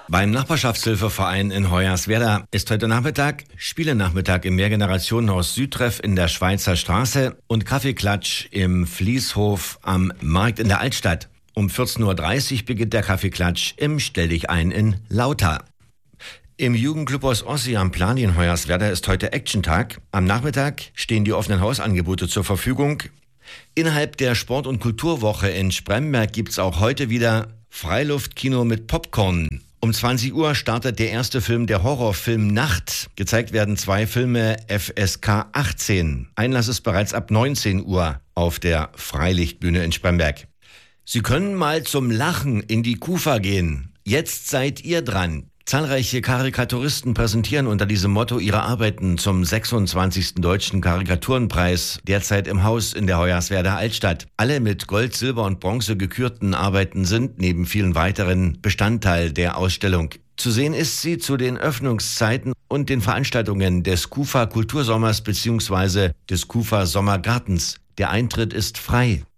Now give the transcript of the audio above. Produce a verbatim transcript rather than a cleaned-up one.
Beim Nachbarschaftshilfeverein in Hoyerswerda ist heute Nachmittag Spielenachmittag im Mehrgenerationenhaus Südtreff in der Schweizer Straße und Kaffeeklatsch im Fließhof am Markt in der Altstadt. Um vierzehn Uhr dreißig beginnt der Kaffeeklatsch im Stelldichein in Lauter. Im Jugendclub aus Ossi am Plani in Hoyerswerda ist heute Action-Tag. Am Nachmittag stehen die offenen Hausangebote zur Verfügung. Innerhalb der Sport- und Kulturwoche in Spremberg gibt's auch heute wieder Freiluftkino mit Popcorn. Um zwanzig Uhr startet der erste Film der Horrorfilm Nacht. Gezeigt werden zwei Filme F S K achtzehn. Einlass ist bereits ab neunzehn Uhr auf der Freilichtbühne in Spremberg. Sie können mal zum Lachen in die Kufa gehen. Jetzt seid ihr dran. Zahlreiche Karikaturisten präsentieren unter diesem Motto ihre Arbeiten zum sechsundzwanzigsten Deutschen Karikaturenpreis, derzeit im Haus in der Hoyerswerda Altstadt. Alle mit Gold, Silber und Bronze gekürten Arbeiten sind neben vielen weiteren Bestandteil der Ausstellung. Zu sehen ist sie zu den Öffnungszeiten und den Veranstaltungen des Kufa Kultursommers bzw. des Kufa Sommergartens. Der Eintritt ist frei.